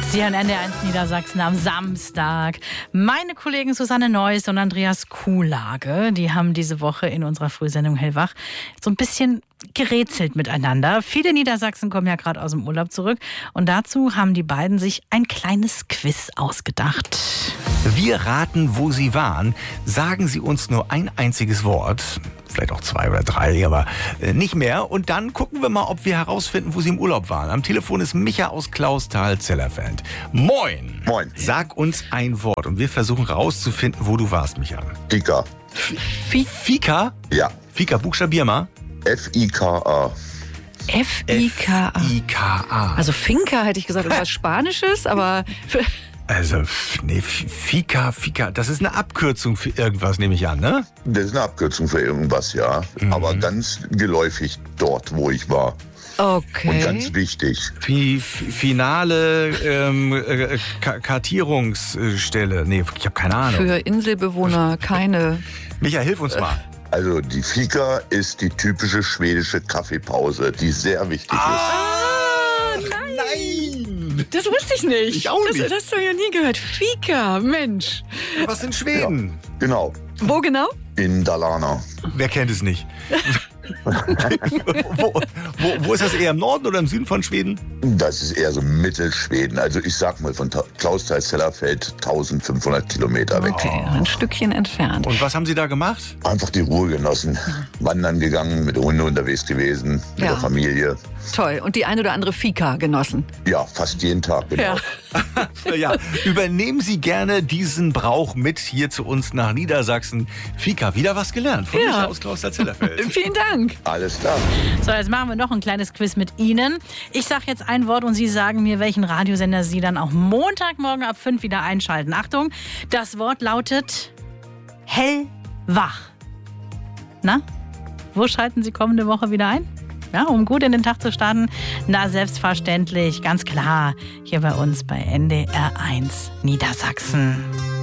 Sie hören NDR1 Niedersachsen am Samstag. Meine Kollegen Susanne Neuss und Andreas Kuhlage, die haben diese Woche in unserer Frühsendung Hellwach so ein bisschen gerätselt miteinander. Viele Niedersachsen kommen ja gerade aus dem Urlaub zurück und dazu haben die beiden sich ein kleines Quiz ausgedacht. Wir raten, wo Sie waren. Sagen Sie uns nur ein einziges Wort. Vielleicht auch 2 oder 3, aber nicht mehr. Und dann gucken wir mal, ob wir herausfinden, wo Sie im Urlaub waren. Am Telefon ist Micha aus Clausthal-Zellerfeld. Moin! Moin. Sag uns ein Wort und wir versuchen herauszufinden, wo du warst, Micha. Fika. Fika? Ja. Fika, buchstabier mal. F-I-K-A. F-I-K-A. F-I-K-A. Also Finca hätte ich gesagt, was Spanisches, aber... Also, nee, Fika, das ist eine Abkürzung für irgendwas, nehme ich an, ne? Das ist eine Abkürzung für irgendwas, ja. Aber ganz geläufig dort, wo ich war. Okay. Und ganz wichtig. Finale Kartierungsstelle. Nee, ich habe keine Ahnung. Für Inselbewohner keine... Micha, hilf uns mal. Also die Fika ist die typische schwedische Kaffeepause, die sehr wichtig ist. Nein! Das wusste ich nicht. Ich auch nicht. Das hast du ja nie gehört. Fika, Mensch. Was in Schweden? Genau. Wo genau? In Dalarna. Wer kennt es nicht? wo ist das, eher im Norden oder im Süden von Schweden? Das ist eher so Mittelschweden. Also ich sag mal von Clausthal-Zellerfeld 1500 Kilometer weg. Okay, ein Stückchen entfernt. Und was haben Sie da gemacht? Einfach die Ruhe genossen. Wandern gegangen, mit der Hunde unterwegs gewesen, mit der Familie. Toll. Und die ein oder andere Fika genossen. Ja, fast jeden Tag, genau. Ja, übernehmen Sie gerne diesen Brauch mit hier zu uns nach Niedersachsen. Fika, wieder was gelernt von Micha aus Clausthal-Zellerfeld. Vielen Dank. Alles klar. So, jetzt machen wir noch ein kleines Quiz mit Ihnen. Ich sage jetzt ein Wort und Sie sagen mir, welchen Radiosender Sie dann auch Montagmorgen ab 5 wieder einschalten. Achtung, das Wort lautet hellwach. Na, wo schalten Sie kommende Woche wieder ein? Ja, um gut in den Tag zu starten? Na, selbstverständlich, ganz klar, hier bei uns bei NDR1 Niedersachsen.